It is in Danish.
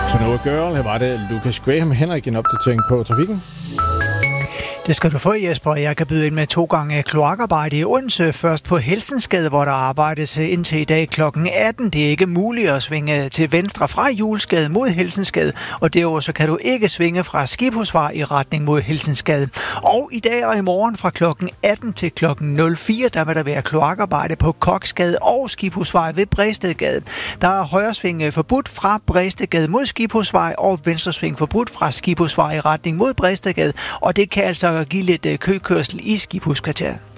To Know a Girl, her var det Lucas Graham. Henrik, en opdatering på trafikken. Det skal du få, Jesper. Jeg kan byde ind med 2 gange kloakarbejde i Odense. Først på Helsensgade, hvor der arbejdes indtil i dag kl. 18. Det er ikke muligt at svinge til venstre fra Julesgade mod Helsensgade, og derudover så kan du ikke svinge fra Skibhusvej i retning mod Helsensgade. Og i dag og i morgen fra kl. 18 til kl. 04, der vil der være kloakarbejde på Koksgade og Skibhusvej ved Brestedgade. Der er højresving forbudt fra Brestedgade mod Skibhusvej og venstresving forbudt fra Skibhusvej i retning mod Brestedgade, og det kan altså give lidt køkørsel i Skibhuskvarteret.